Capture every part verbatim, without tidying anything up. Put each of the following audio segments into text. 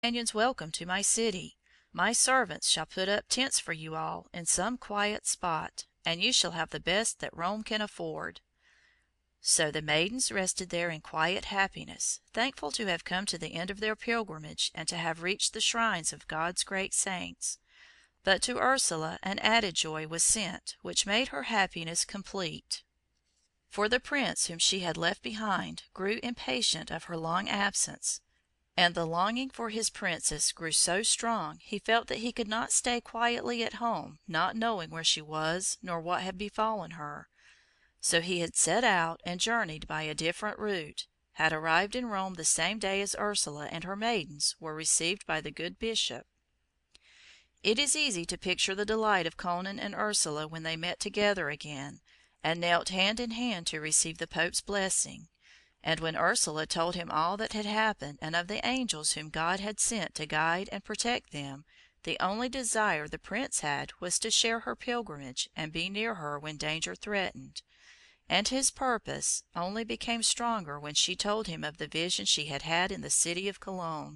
companions welcome to my city. My servants shall put up tents for you all in some quiet spot, and you shall have the best that Rome can afford." So the maidens rested there in quiet happiness, thankful to have come to the end of their pilgrimage and to have reached the shrines of God's great saints. But to Ursula an added joy was sent, which made her happiness complete. For the Prince whom she had left behind grew impatient of her long absence, and the longing for his Princess grew so strong he felt that he could not stay quietly at home, not knowing where she was nor what had befallen her. So he had set out and journeyed by a different route, had arrived in Rome the same day as Ursula and her maidens were received by the good Bishop. It is easy to picture the delight of Conan and Ursula when they met together again, and knelt hand in hand to receive the Pope's blessing. And when Ursula told him all that had happened and of the angels whom God had sent to guide and protect them, the only desire the Prince had was to share her pilgrimage and be near her when danger threatened. And his purpose only became stronger when she told him of the vision she had had in the city of Cologne.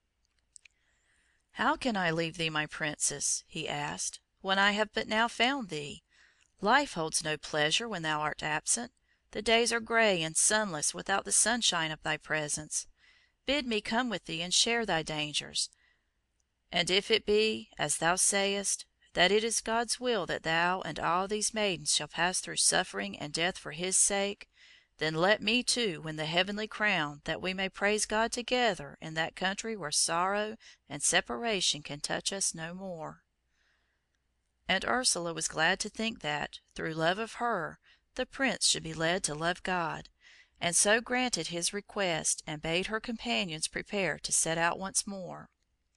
"How can I leave thee, my Princess," he asked, "when I have but now found thee? Life holds no pleasure when thou art absent. The days are grey and sunless without the sunshine of thy presence. Bid me come with thee and share thy dangers. And if it be, as thou sayest, that it is God's will that thou and all these maidens shall pass through suffering and death for his sake, then let me too win the heavenly crown, that we may praise God together in that country where sorrow and separation can touch us no more." And Ursula was glad to think that, through love of her, the Prince should be led to love God, and so granted his request and bade her companions prepare to set out once more.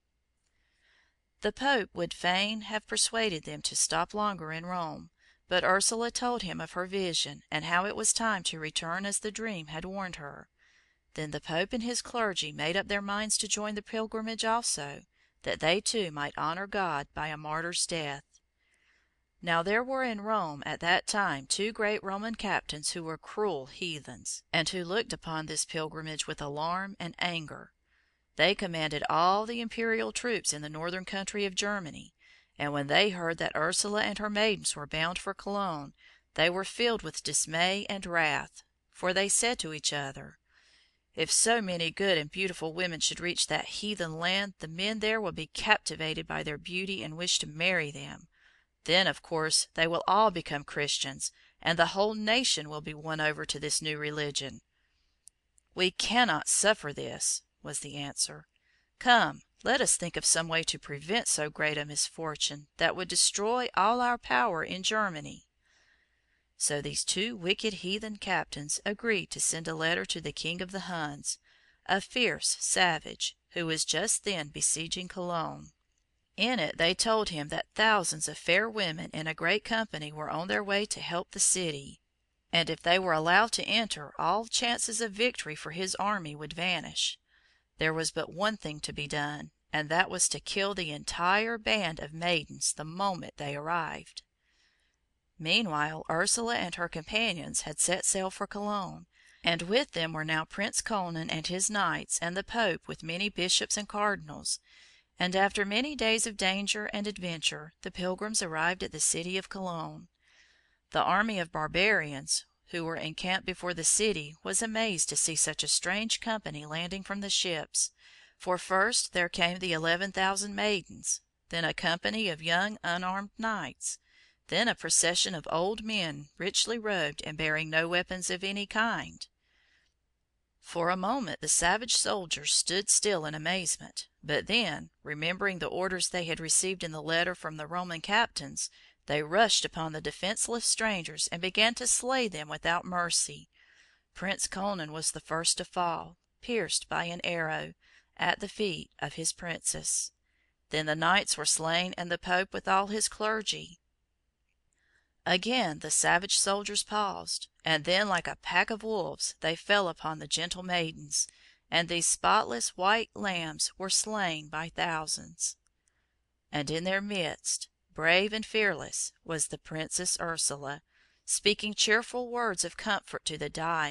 The Pope would fain have persuaded them to stop longer in Rome, but Ursula told him of her vision, and how it was time to return as the dream had warned her. Then the Pope and his clergy made up their minds to join the pilgrimage also, that they too might honour God by a martyr's death. Now there were in Rome at that time two great Roman captains who were cruel heathens, and who looked upon this pilgrimage with alarm and anger. They commanded all the imperial troops in the northern country of Germany, and when they heard that Ursula and her maidens were bound for Cologne, they were filled with dismay and wrath, for they said to each other, "If so many good and beautiful women should reach that heathen land, the men there will be captivated by their beauty and wish to marry them. Then, of course, they will all become Christians, and the whole nation will be won over to this new religion." "We cannot suffer this," was the answer. "Come, let us think of some way to prevent so great a misfortune, that would destroy all our power in Germany." So these two wicked heathen captains agreed to send a letter to the King of the Huns, a fierce savage, who was just then besieging Cologne. In it they told him that thousands of fair women in a great company were on their way to help the city, and if they were allowed to enter, all chances of victory for his army would vanish. There was but one thing to be done, and that was to kill the entire band of maidens the moment they arrived. Meanwhile Ursula and her companions had set sail for Cologne, and with them were now Prince Conan and his knights, and the Pope with many bishops and cardinals. And after many days of danger and adventure, the pilgrims arrived at the city of Cologne. The army of barbarians who were encamped before the city was amazed to see such a strange company landing from the ships, for first there came the eleven thousand maidens, then a company of young unarmed knights, then a procession of old men richly robed and bearing no weapons of any kind. For a moment the savage soldiers stood still in amazement, but then, remembering the orders they had received in the letter from the Roman captains, they rushed upon the defenceless strangers and began to slay them without mercy. Prince Conan was the first to fall, pierced by an arrow, at the feet of his princess. Then the knights were slain and the Pope with all his clergy. Again the savage soldiers paused, and then like a pack of wolves they fell upon the gentle maidens, and these spotless white lambs were slain by thousands. And in their midst, brave and fearless, was the Princess Ursula, speaking cheerful words of comfort to the dying,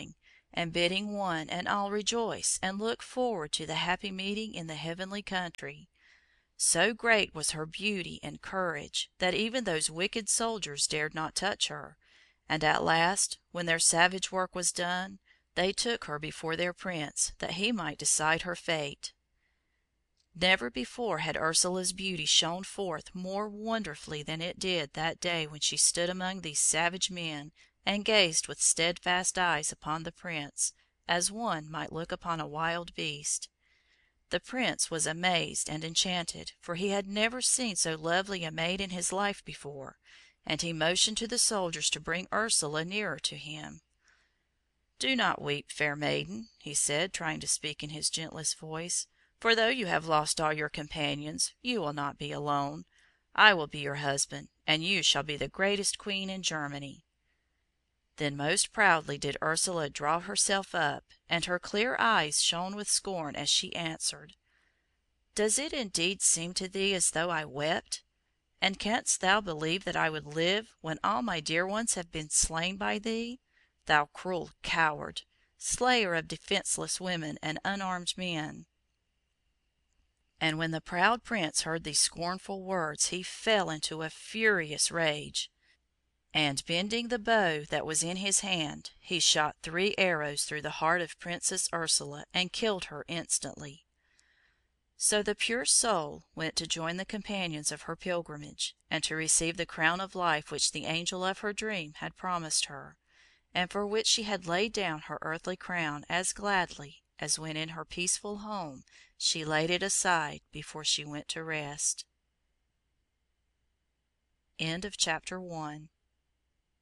and bidding one and all rejoice and look forward to the happy meeting in the heavenly country. So great was her beauty and courage that even those wicked soldiers dared not touch her, and at last, when their savage work was done, they took her before their Prince, that he might decide her fate. Never before had Ursula's beauty shone forth more wonderfully than it did that day when she stood among these savage men and gazed with steadfast eyes upon the Prince, as one might look upon a wild beast. The Prince was amazed and enchanted, for he had never seen so lovely a maid in his life before, and he motioned to the soldiers to bring Ursula nearer to him. "Do not weep, fair maiden," he said, trying to speak in his gentlest voice, "for though you have lost all your companions, you will not be alone. I will be your husband, and you shall be the greatest queen in Germany." Then most proudly did Ursula draw herself up, and her clear eyes shone with scorn as she answered, "Does it indeed seem to thee as though I wept? And canst thou believe that I would live when all my dear ones have been slain by thee, thou cruel coward, slayer of defenceless women and unarmed men?" And when the proud Prince heard these scornful words he fell into a furious rage, and bending the bow that was in his hand, he shot three arrows through the heart of Princess Ursula and killed her instantly. So the pure soul went to join the companions of her pilgrimage, and to receive the crown of life which the angel of her dream had promised her, and for which she had laid down her earthly crown as gladly as when in her peaceful home she laid it aside before she went to rest. End of chapter one.